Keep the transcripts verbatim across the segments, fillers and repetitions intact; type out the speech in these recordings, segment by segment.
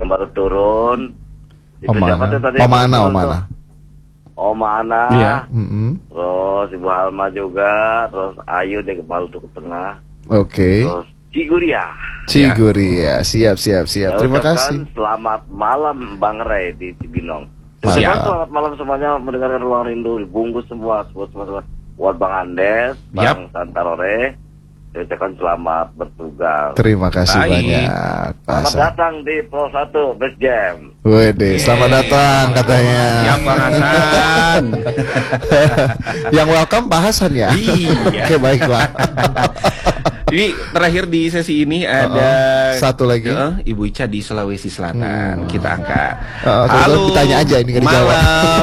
yang baru turun. Om Ana, Om Ana, Om Ana. Om Ana, Iya. Mm-mm. terus Ibu Halma juga, terus Ayu dia kepala tuh ke tengah, Oke. terus Ciguria. Ciguria, siap siap siap. Ya, Terima ucapkan kasih. Selamat malam Bang Ray di Cibinong. Mantap. Ucapkan selamat malam semuanya mendengarkan Ruang Rindu, dibungkus semua, semua semua semua. Buat Bang Andes, Bang Yap. Santarore, saya ucapkan selamat bertugas. Terima kasih Baik. banyak. Selamat Pasar. datang di Pro satu Best Jam. Wede, selamat datang katanya. Siap Bang Hasan. Yang welcome Pak Hasan ya. Iya. Oke, baiklah. Ini terakhir di sesi ini ada Uh-uh. Satu lagi. uh, Ibu Ica di Sulawesi Selatan. Kita angkat. Uh, Halo. Ditanya aja ini nggak dijawab. Malam.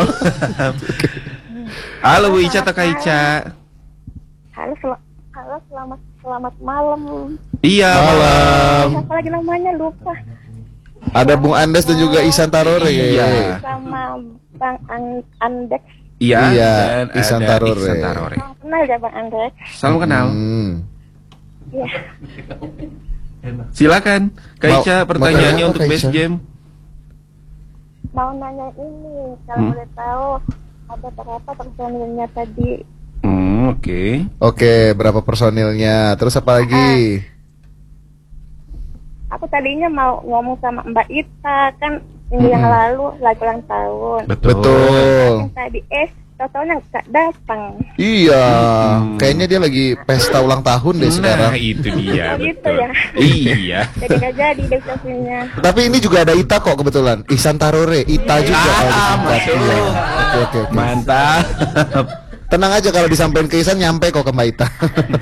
Halo Bu Ica atau Kak Ica? Halo, sel- halo selamat selamat malam. Iya Malam. Apa lagi namanya lupa. Ada Bung Andes dan juga Isan Tarore. Iya. Sama Bang An- Andex. Iya. Iya, Dan Ihsan ada Tarore. Ihsan Tarore. Salam kenal ya Bang Andex. Salam kenal. Hmm. Iya. Silakan Kak Mau- Ica, mau pertanyaannya tanya apa, untuk Kak Best Ica? Jam. Mau nanya ini kalau Hmm. boleh tahu ada berapa personilnya tadi? Hmm, oke. Oke, berapa personilnya? Terus apa lagi? Aku tadinya mau ngomong sama Mbak Ita kan minggu yang Hmm. lalu lagi ulang tahun. Betul. Yang tadi eh totalnya nggak datang. Iya, Hmm. kayaknya dia lagi pesta ulang tahun deh sekarang. Nah, itu dia. Oh, gitu betul. ya? Iya. Jadi nggak jadi deh ucapinnya. Tapi ini juga ada Ita kok kebetulan. Ihsan Tarore, Ita juga Ah, kalau disingkat. masuk. Iya. Oke, oke, oke. Mantap. Tenang aja kalau disampaikan ke Ihsan nyampe kok ke Mbak Ita.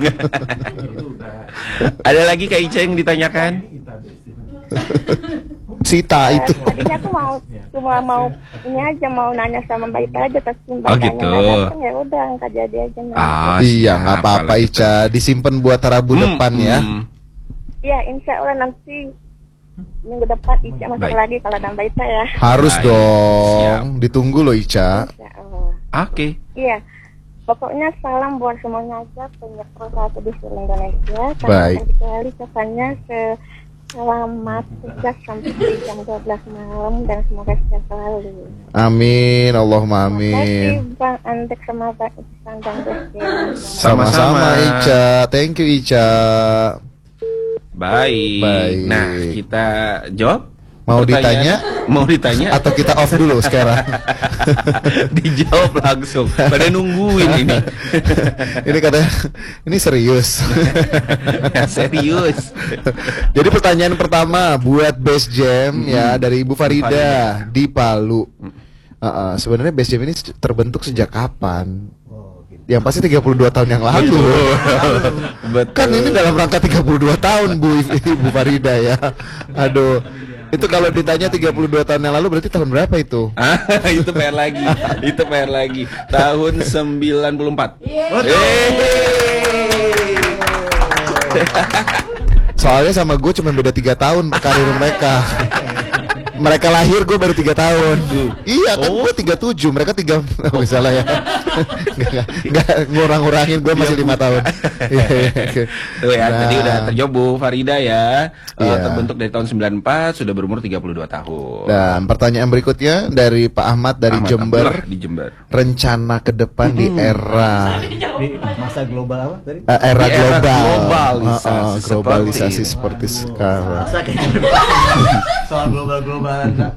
Ada lagi Kak Ica yang ditanyakan? Sita Eh, itu. Tadinya aku mau cuma mau ini aja mau nanya sama Mbak Ita aja tapi Mbak Oh, Itanya gitu. nggak datang ya udah nggak jadi aja. Nah. Ah, Iya, siap, nggak apa-apa kalau gitu. Ica. Disimpan buat Rabu Hmm, depan ya. hmm. Iya insya Allah nanti minggu depan Ica masuk Baik. lagi kalau ada Mbak Ita ya. Harus Baik. dong. Ditunggu loh Ica. Insya Allah. Oke. Iya. Pokoknya salam buat semuanya aja punya Pro satu di seluruh Indonesia. Baik. Sekali katanya se selamat tugas sampai jam dua belas malam dan semoga sehat selalu. Amin, Allahumma Terima kasih amin. Bang Andek sama Bang Iksan dan Besti. Sama-sama Sama-sama. Ica. Thank you Ica. Baik. Baik. Nah, kita jawab. Mau Pertanyaan- ditanya? Mau ditanya? Atau kita off dulu sekarang? Dijawab langsung. Pada nungguin ini. Ini katanya, ini serius. Serius. Jadi pertanyaan pertama buat Best Jam ya dari Ibu Farida Farida. di Palu. Uh-uh, sebenarnya Best Jam ini terbentuk sejak kapan? Yang pasti tiga puluh dua tahun yang lalu. Betul. Kan ini dalam rangka tiga puluh dua tahun Bu Ibu Farida ya. Aduh. Itu kalau ditanya tiga puluh dua tahun yang lalu berarti tahun berapa itu? Ah, itu P R lagi. Itu P R lagi. Tahun sembilan puluh empat. Soalnya sama gue cuma beda tiga tahun karir mereka. Mereka lahir gue baru tiga tahun. Iya kan Oh. gue tiga tujuh, mereka tiga oh, salah ya. Nggak, nggak ngurang-ngurangin gue masih lima tahun. Iya, iya, oke. Tuh ya, Nah, tadi udah terjawab Bu Farida ya. Eh, Iya. terbentuk dari tahun sembilan puluh empat, sudah berumur tiga puluh dua tahun. Dan pertanyaan berikutnya dari Pak Ahmad dari Ahmad Jember. Abdullah di Jember. Rencana ke depan di era Di masa global apa tadi? eh, era Di era global, globalisasi Uh, uh, seperti globalisasi ini. seperti sekarang. Masa kayaknya soal global-globalan Kak.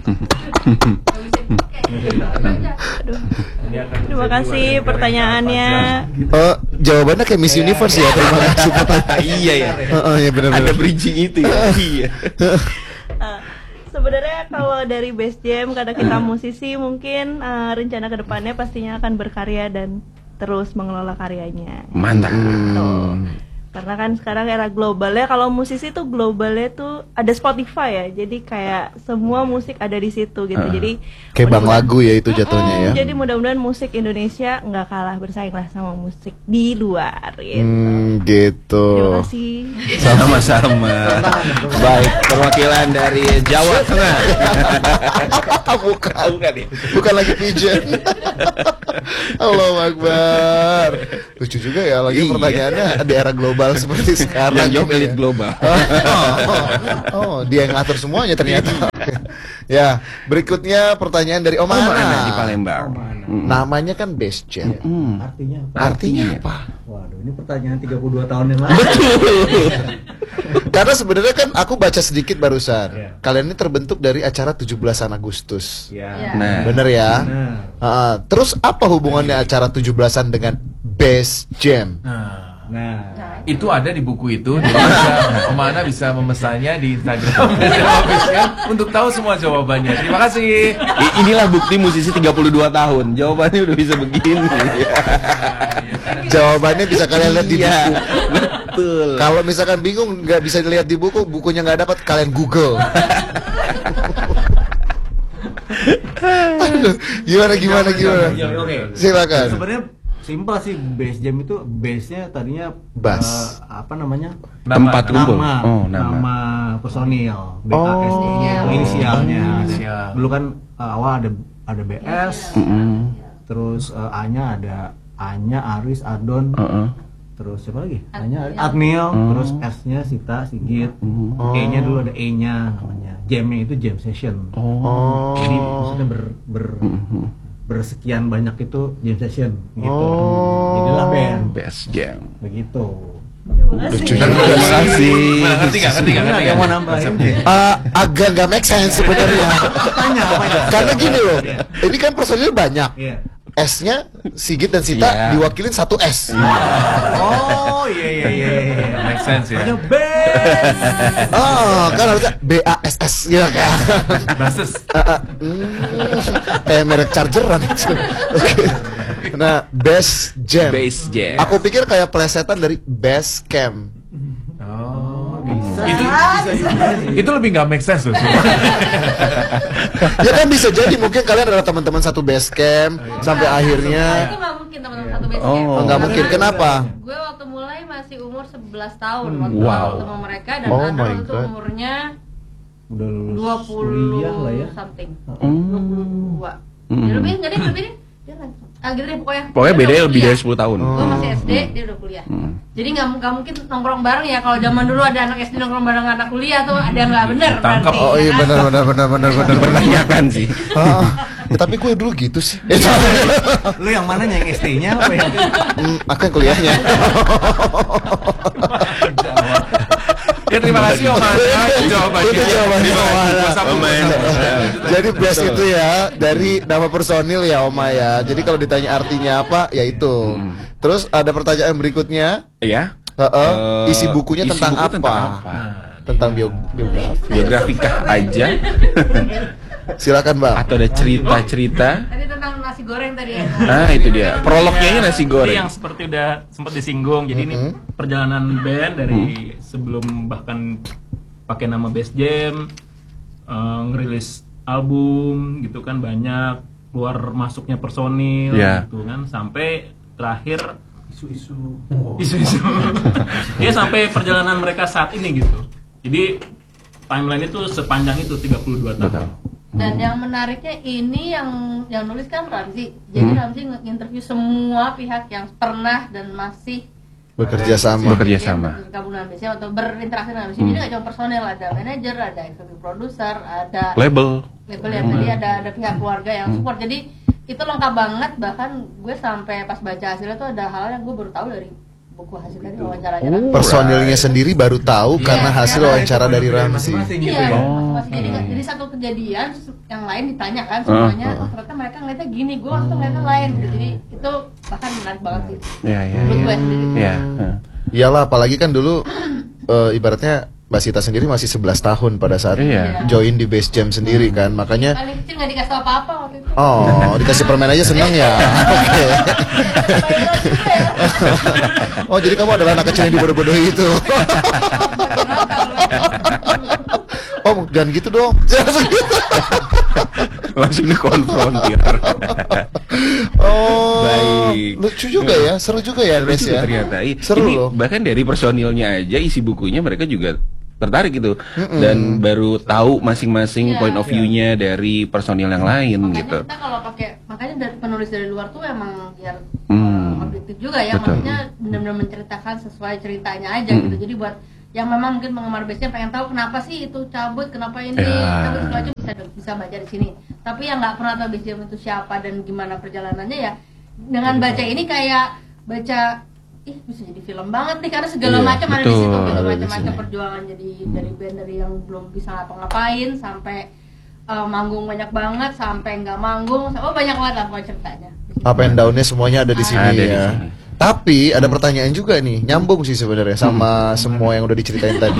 Terima kasih pertanyaannya. Oh, jawabannya kayak Miss Universe ya. Terima kasih pertanyaan. Iya ya. Oh, iya benar. Ada bridging itu ya. Iya. Eh, Sebenarnya kalau dari Best Jam karena kita musisi mungkin eh, rencana kedepannya pastinya akan berkarya dan terus mengelola karyanya. Mantap. Tuh. Karena kan sekarang era globalnya, kalau musisi tuh globalnya tuh ada Spotify ya, jadi kayak semua musik ada di situ gitu. Uh, Jadi Kayak bang mudah-mudahan- lagu ya itu jatuhnya ya. Mm, Jadi mudah-mudahan musik Indonesia nggak kalah bersaing lah sama musik di luar gitu. Hmm, gitu. Terima kasih. Sama-sama. Baik, perwakilan dari Jawa Tengah. Bukan, Bukan ya? bukan lagi pigeon. Allahu Akbar. Lucu juga ya lagi Iya. pertanyaannya di era global global seperti sekarang. Yang job ini elit ya. global. Oh, oh, oh, dia yang ngatur semuanya ternyata. Ya, berikutnya pertanyaan dari Om Mana Ana di Palembang? Mm. Namanya kan Best Jam. Mm. Artinya apa? Artinya apa? Waduh, ini pertanyaan tiga puluh dua tahun yang lalu. Karena sebenarnya kan aku baca sedikit barusan. Iya. Kalian ini terbentuk dari acara tujuh belasan Agustus. Iya. Nah, Bener ya? Benar. Ah, terus apa hubungannya acara tujuh belasan dengan Best Jam? Nah, Nah, itu ada di buku itu. Jadi bisa, Om Ana bisa memesannya di Instagram official untuk tahu semua jawabannya. Terima kasih. I- inilah bukti musisi tiga puluh dua tahun. Jawabannya udah bisa begini. Jawabannya bisa kalian lihat di Iya, buku. betul. Kalau misalkan bingung nggak bisa dilihat di buku, bukunya nggak dapat, kalian Google. Aduh, gimana gimana gimana? Oke. Silakan. Sebenarnya simpel sih, Bass Jam itu base-nya tadinya Bass. eh, apa namanya? Tempat kumpul. Nama, Oh, nama. nama. personil, B A S D, Oh. inisialnya. Inisial. Dulu kan eh, awal ada ada B S, Mm-mm. terus eh, A-nya ada A-nya Aris, Adon, Uh-uh. terus siapa lagi? A-nya Aris, Adnil, terus S-nya Sita, Sigit, E-nya dulu ada E-nya namanya. Jam-nya itu jam session. Oh. Jadi maksudnya ber, ber bersekian banyak itu jam session gitu. Oh. Jadilah band Best Jam. begitu. Terima kasih. Terima kasih. Mana ngerti nggak? Ngerti nggak? Ngerti Yang nggak? mau nambahin? Ah, agak nggak make sense sebenarnya. Apanya? Apanya? Karena gini loh, ini kan personil banyak. Iya. S-nya Sigit dan Sita Iya. diwakilin satu S. Oh iya iya iya. iya. Make sense ya. Ada band. Oh, kan harusnya B A S S ya kan. Basis. Ah, ah, hmm, kayak merek chargeran itu. Oke. Nah, Best Jam. Base Jam. Aku pikir kayak plesetan dari Best Camp. Oh, bisa. Itu itu lebih nggak make sense loh. Ya kan bisa jadi mungkin kalian adalah teman-teman satu base camp sampai akhirnya. Itu nggak mungkin teman-teman satu base Oh. camp. Oh, nggak mungkin. Karena Kenapa? Gue waktu mulai masih umur sebelas tahun waktu Wow. ketemu mereka, dan Oh ada my waktu itu God. umurnya Udah lulus dua kuliah lah ya. puluh something, Hmm. dua puluh dua. Hmm. Ya lebih, jadi lebih nih. Dia kan- ah gitu deh pokoknya. Pokoknya Dia bedanya udah lebih dari kuliah. sepuluh tahun. Gue masih S D, dia udah kuliah. Hmm. Jadi nggak nggak mungkin nongkrong bareng ya. Kalau zaman dulu ada anak S D nongkrong bareng anak kuliah tuh ada yang nggak bener Tangkap. berarti. Oh iya ya kan? benar benar benar benar benar benar. Menanyakan sih. Ah, ya, tapi gue dulu gitu sih. Lu yang mana yang S T-nya apa yang Hmm, aku yang kuliahnya. Ya terima kasih Om Ana jawabannya. Itu jawabannya Terima Om kasih. Ana. Gua sambung, gua sambung. Jadi best itu ya dari nama personil ya Oma ya. Jadi kalau ditanya artinya apa ya itu. Terus ada pertanyaan berikutnya. Ya. Heeh, Eh, isi bukunya isi tentang buku apa? tentang apa? Tentang bio- biografi. Biografikah aja? Silakan Bang. Atau ada cerita-cerita? Tadi tentang nasi goreng tadi ya. Nah itu dia. Prolognya ini nasi Jadi goreng. yang seperti udah sempat disinggung. Jadi ini perjalanan band dari sebelum bahkan pakai nama Best Jam, eh, ngerilis album gitu kan, banyak keluar masuknya personil Ya. gitu kan, sampai terakhir isu-isu isu-isu ya sampai perjalanan mereka saat ini gitu. Jadi timeline itu sepanjang itu tiga puluh dua tahun. Dan yang menariknya ini yang yang nulis kan Ramzi. Jadi Hmm. Ramzi nge-interview semua pihak yang pernah dan masih Bekerja sama. Bekerja sama. bergabung dengan B S M atau berinteraksi dengan B S M. Jadi nggak cuma personel, ada manajer, ada eksekutif produser, ada Label. label yang tadi, ada ada pihak keluarga yang support. Jadi itu lengkap banget. Bahkan gue sampai pas baca hasilnya tuh ada hal yang gue baru tahu dari buku hasil tadi wawancaranya Ramzi. Personilnya sendiri baru tahu karena hasil wawancara dari Ramzi. masing-masing gitu Iya, ya. masing-masing. Jadi, jadi satu kejadian yang lain ditanyakan semuanya, oh ternyata mereka ngeliatnya gini, gue waktu ngeliatnya lain gitu. Jadi itu bahkan menarik banget sih. Ya ya. Menurut gue sendiri. Ya. Iyalah apalagi kan dulu eh, ibaratnya Mbak Sita sendiri masih sebelas tahun pada saat Iya. join di Base Jam sendiri kan. Makanya Paling kecil nggak dikasih tau apa-apa waktu itu. oh, dikasih permen aja seneng ya. Oke. Bayaran juga ya. Oh, jadi kamu adalah anak kecil yang dibodoh-bodohi itu. Oh, jangan gitu dong. Jangan gitu. Langsung dikonfrontir. Oh, Baik. lucu juga ya, seru juga ya, Seru Nes juga ya. ternyata. I- Seru ini loh. bahkan dari personilnya aja isi bukunya mereka juga tertarik gitu dan baru tahu masing-masing Iya. point of view-nya dari personil yang lain Makanya gitu. kita kalau pakai, makanya makanya dari penulis dari luar tuh emang biar Hmm. uh, objektif juga ya, Betul. maksudnya benar-benar menceritakan sesuai ceritanya aja Hmm. gitu. Jadi buat yang memang mungkin penggemar base-nya pengen tahu kenapa sih itu cabut, kenapa ini Ya. cabut segala macam, bisa bisa baca di sini. Tapi yang nggak pernah tahu base jam itu siapa dan gimana perjalanannya ya, dengan baca ini kayak baca ih bisa jadi film banget nih karena segala Iya, macam ada di betul, situ gitu, ada di macam-macam sini. perjuangan jadi dari band dari yang belum bisa ngapa-ngapain sampai uh, manggung banyak banget sampai nggak manggung, oh banyak banget lah pokoknya ceritanya. Up and down-nya semuanya ada di sini Ada di ya. sini. Tapi ada pertanyaan juga nih, nyambung sih sebenarnya sama semua yang udah diceritain tadi.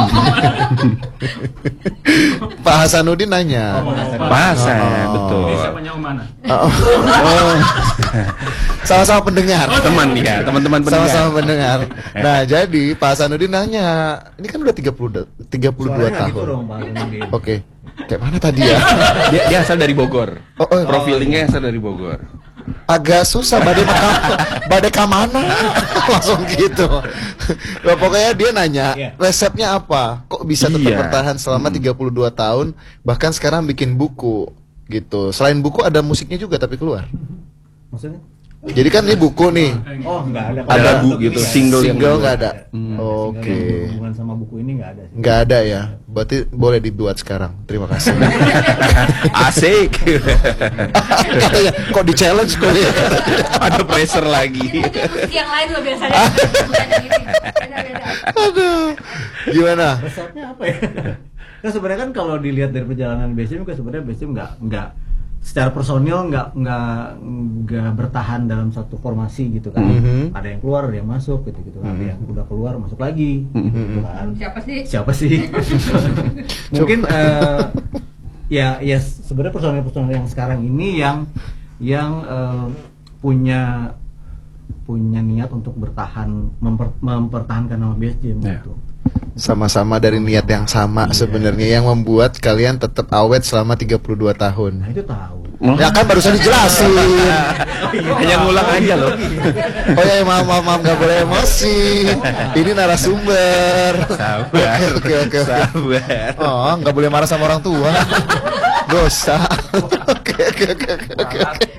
Pak Hasanuddin nanya. Pak Hasan, Oh. betul. Ini siapanya Om mana? Oh. Sama-sama pendengar. Teman ya, teman-teman pendengar. Sama-sama pendengar. Nah, jadi Pak Hasanuddin nanya, ini kan udah tiga puluh tiga puluh dua Suaranya gitu tahun. dong, Pak Hasanuddin. Oke. Kayak mana tadi ya? Dia, dia asal dari Bogor. Oh, oh. Profilingnya asal dari Bogor. Agak susah badai badai kamana langsung gitu. Nah, pokoknya dia nanya Iya. resepnya apa? Kok bisa tetap Iya. bertahan selama tiga puluh dua tahun bahkan sekarang bikin buku gitu. Selain buku ada musiknya juga tapi keluar. Maksudnya? Jadi kan ini buku nih. Oh, enggak ada. Ada Kalau lagu untuk gitu, ini nggak ada. single yang Single kedua. nggak ada. Hmm. Oke. Single yang berhubungan sama buku ini nggak ada sih. Nggak ada ya. Berarti boleh dibuat sekarang. Terima kasih. Asik. Katanya kok di challenge kok ya. Ada pressure lagi. Musisi yang lain loh biasanya beda-beda. Aduh. Gimana? Resepnya apa ya? Kan sebenarnya kan kalau dilihat dari perjalanan B S M kan sebenarnya B S M nggak nggak secara personil nggak nggak nggak bertahan dalam satu formasi gitu kan. Mhm. Ada yang keluar, ada yang masuk gitu gitu. Ada yang udah keluar masuk lagi gitu kan. Siapa sih? Siapa sih? Mungkin eh, ya ya sebenarnya personil-personil yang sekarang ini yang yang eh, punya punya niat untuk bertahan memper- mempertahankan nama B S J Ya. gitu. Sama-sama dari niat yang sama sebenarnya yang membuat kalian tetap awet selama tiga puluh dua Nah tahun. itu tahu. Ya kan barusan dijelasin. Hanya ngulang aja loh. Oh ya maaf maaf maaf nggak boleh emosi. Ini narasumber. Sabar. Oke oke oke. Sabar. Oh nggak boleh marah sama orang tua. Dosa. Oke oke oke oke oke.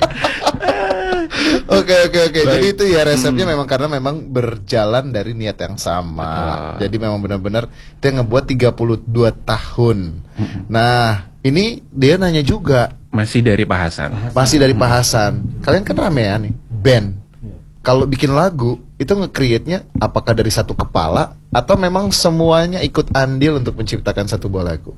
Oke oke oke. Jadi itu ya resepnya memang karena memang berjalan dari niat yang sama. Betul. Jadi memang benar-benar itu yang ngebuat tiga puluh dua tahun. Nah, ini dia nanya juga Masih dari Pak Hasan. masih dari Pak Hasan. Kalian kan ramean nih, band. Kalau bikin lagu itu nge-create-nya apakah dari satu kepala atau memang semuanya ikut andil untuk menciptakan satu buah lagu?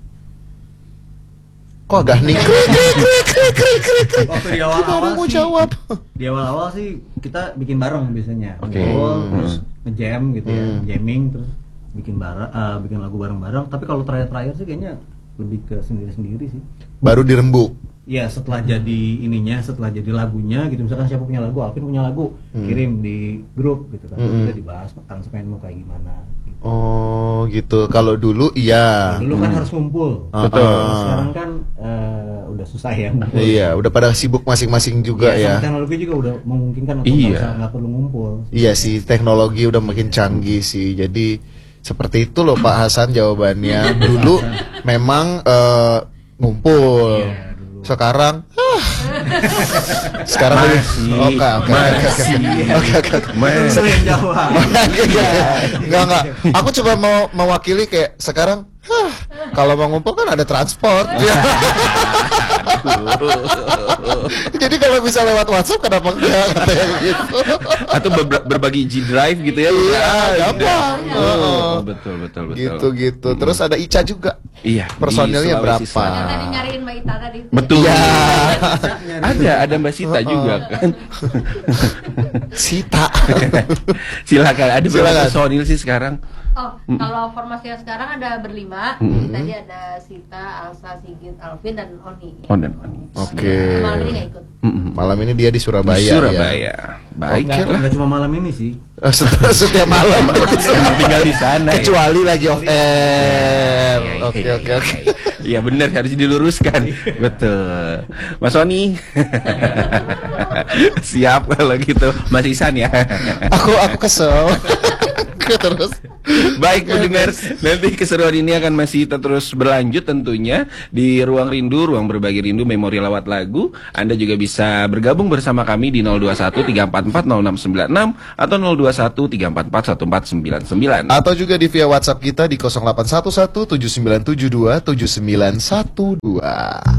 Kok agak hening? Krik, krik, krik, krik, krik, krik, krik. Waktu di Kita awal-awal orang mau sih, jawab. di awal-awal sih kita bikin bareng biasanya. Oke. Ngobrol, Hmm. terus nge-jam gitu ya, Hmm. jamming terus bikin bareng, eh, bikin lagu bareng-bareng. Tapi kalau terakhir-terakhir sih kayaknya lebih ke sendiri-sendiri sih. Baru dirembuk. Ya setelah jadi ininya, setelah jadi lagunya gitu, misalkan siapa punya lagu, Alvin punya lagu, Hmm. kirim di grup gitu kan, Hmm. kita dibahas aransemen mau kayak gimana. Gitu. Oh gitu. Kalau dulu iya. Dulu kan harus ngumpul, Ah, Betul. ah. sekarang kan eh, udah susah ya ngumpul. Iya, udah pada sibuk masing-masing juga Iya, ya. sama teknologi juga udah memungkinkan untuk Iya. nggak usah- nggak perlu ngumpul. Iya sih, teknologi udah makin canggih sih. Jadi seperti itu loh Pak Hasan jawabannya. Dulu memang eh, ngumpul. Iya, dulu. Sekarang ah. Sekarang lebih Masih. oke oke oke oke oke oke Mas. Sering jawab. Enggak enggak. Aku coba mau mewakili kayak sekarang hah, kalau mau ngumpul kan ada transport. Jadi kalau bisa lewat WhatsApp kenapa enggak katanya gitu. Atau ber- berbagi G Drive gitu ya. Iya, Ah, gampang. Oh, betul betul betul. Gitu gitu. Terus ada Ica juga. Iya. di Personilnya Sulawesi berapa? Selatan. Yang tadi nyariin Mbak Ita tadi. Betul. Iya. Ada ada Mbak Sita juga kan. Sita. Silakan. Ada berapa Silakan. personil sih sekarang? Oh, kalau formasi yang sekarang ada berlima. Mm-mm. Tadi ada Sita, Alsa, Sigit, Alvin, dan Oni. Oh dan Oni. Oke. Malam ini nggak ikut. Mm-mm. Malam ini dia di Surabaya. Di ya. Surabaya. Baik Nggak, lah. nggak cuma malam ini sih. Eh, Setiap, setiap malam. Tinggal di sana. ya. Kecuali lagi off air. Iya, Oke iya, oke iya, oke. iya. Iya benar harus diluruskan. Betul. Mas Oni. Siap kalau gitu. Mas Isan ya. Aku aku kesel. Terus Baik pendengar, nanti keseruan ini akan masih terus berlanjut tentunya di Ruang Rindu, Ruang Berbagi Rindu Memori Lawat Lagu. Anda juga bisa bergabung bersama kami di nol dua satu tiga empat empat nol enam sembilan enam atau nol dua satu tiga empat empat satu empat sembilan sembilan. atau juga di via WhatsApp kita di nol delapan satu satu tujuh sembilan tujuh dua tujuh sembilan satu dua.